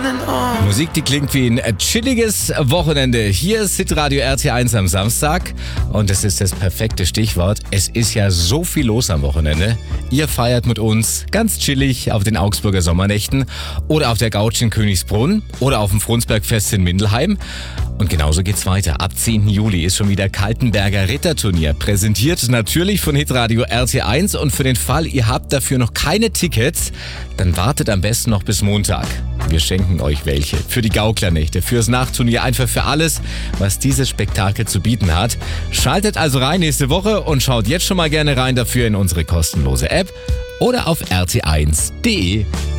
Musik, die klingt wie ein chilliges Wochenende. Hier ist Hitradio RT1 am Samstag und es ist das perfekte Stichwort. Es ist ja so viel los am Wochenende. Ihr feiert mit uns ganz chillig auf den Augsburger Sommernächten oder auf der Gauch in Königsbrunn oder auf dem Fronsbergfest in Mindelheim. Und genauso geht's weiter. Ab 10. Juli ist schon wieder Kaltenberger Ritterturnier. Präsentiert natürlich von Hitradio RT1. Und für den Fall, ihr habt dafür noch keine Tickets, dann wartet am besten noch bis Montag. Wir schenken euch welche. Für die Gaukler-Nächte, fürs Nachtturnier, einfach für alles, was dieses Spektakel zu bieten hat. Schaltet also rein nächste Woche und schaut jetzt schon mal gerne rein dafür in unsere kostenlose App oder auf rt1.de.